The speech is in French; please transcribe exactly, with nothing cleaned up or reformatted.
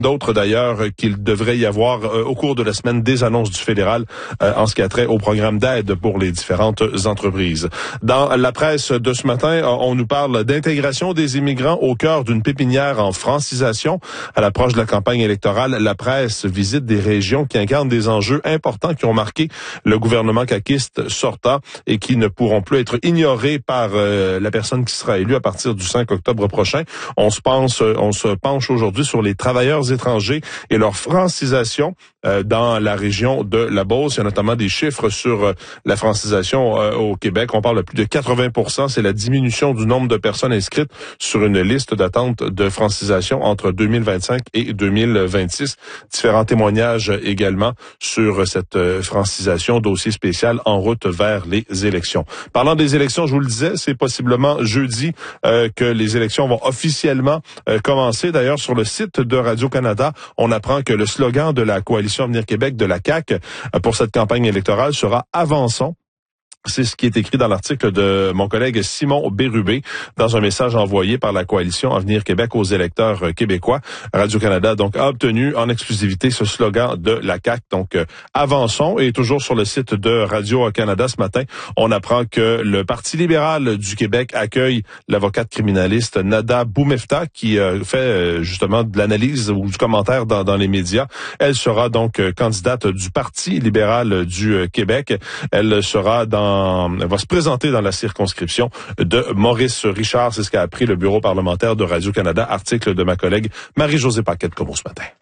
D'autres d'ailleurs qu'il devrait y avoir euh, au cours de la semaine des annonces du fédéral euh, en ce qui a trait au programme d'aide pour les différentes entreprises. Dans la presse de ce matin, euh, on nous parle d'intégration des immigrants au cœur d'une pépinière en francisation. À l'approche de la campagne électorale, la presse visite des régions qui incarnent des enjeux importants qui ont marqué le gouvernement caquiste sortant et qui ne pourront plus être ignorés par euh, la personne qui sera élue à partir du cinq octobre prochain. On se pense, on se penche aujourd'hui sur les travailleurs étrangers et leur francisation euh, dans la région de la Beauce. Il y a notamment des chiffres sur euh, la francisation euh, au Québec. On parle de plus de quatre-vingts pour cent. C'est la diminution du nombre de personnes inscrites sur une liste d'attente de francisation entre deux mille vingt-cinq et deux mille vingt-six. Différents témoignages également sur cette euh, francisation, dossier spécial en route vers les élections. Parlant des élections, je vous le disais, c'est possiblement jeudi euh, que les élections vont officiellement euh, commencer. D'ailleurs, sur le site de Radio-Canada, on apprend que le slogan de la coalition Avenir Québec de la C A Q pour cette campagne électorale sera « Avançons ». C'est ce qui est écrit dans l'article de mon collègue Simon Bérubé dans un message envoyé par la coalition Avenir Québec aux électeurs québécois. Radio-Canada donc a obtenu en exclusivité ce slogan de la C A Q. Donc euh, avançons. Et toujours sur le site de Radio-Canada ce matin, on apprend que le Parti libéral du Québec accueille l'avocate criminaliste Nada Boumefta qui euh, fait euh, justement de l'analyse ou du commentaire dans, dans les médias. Elle sera donc euh, candidate du Parti libéral du euh, Québec. Elle sera dans Elle va se présenter dans la circonscription de Maurice Richard. C'est ce qu'a appris le bureau parlementaire de Radio-Canada. Article de ma collègue Marie-Josée Paquette-Comeau ce matin.